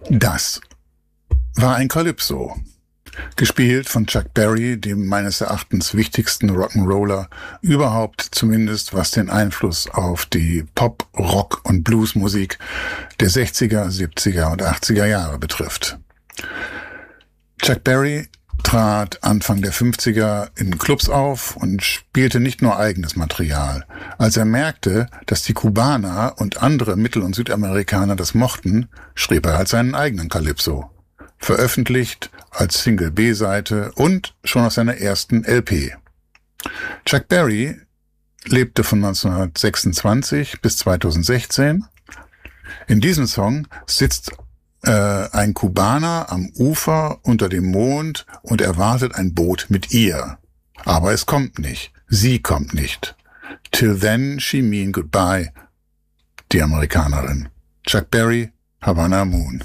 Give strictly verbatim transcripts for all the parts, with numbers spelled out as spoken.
Das war ein Calypso, gespielt von Chuck Berry, dem meines Erachtens wichtigsten Rock'n'Roller überhaupt, zumindest was den Einfluss auf die Pop-, Rock- und Bluesmusik der sechziger, siebziger und achtziger Jahre betrifft. Chuck Berry trat Anfang der fünfziger in Clubs auf und spielte nicht nur eigenes Material. Als er merkte, dass die Kubaner und andere Mittel- und Südamerikaner das mochten, schrieb er halt seinen eigenen Calypso. Veröffentlicht als Single-B-Seite und schon auf seiner ersten L P. Chuck Berry lebte von neunzehnhundertsechsundzwanzig bis zweitausendsechzehn. In diesem Song sitzt äh, ein Kubaner am Ufer unter dem Mond und erwartet ein Boot mit ihr. Aber es kommt nicht. Sie kommt nicht. Till then she mean goodbye. Die Amerikanerin. Chuck Berry, Havana Moon.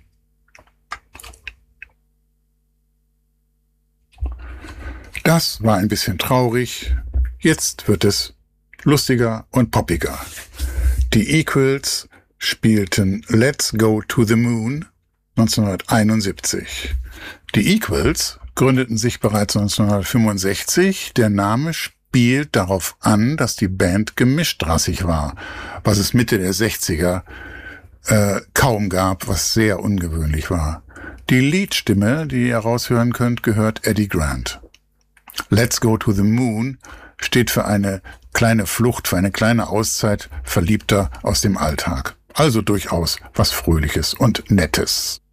Das war ein bisschen traurig. Jetzt wird es lustiger und poppiger. Die Equals spielten Let's Go to the Moon neunzehnhunderteinundsiebzig. Die Equals gründeten sich bereits neunzehnhundertfünfundsechzig. Der Name spielt darauf an, dass die Band gemischtrassig war, was es Mitte der sechziger äh, kaum gab, was sehr ungewöhnlich war. Die Leadstimme, die ihr raushören könnt, gehört Eddie Grant. Let's Go to the Moon steht für eine kleine Flucht, für eine kleine Auszeit Verliebter aus dem Alltag. Also durchaus was Fröhliches und Nettes.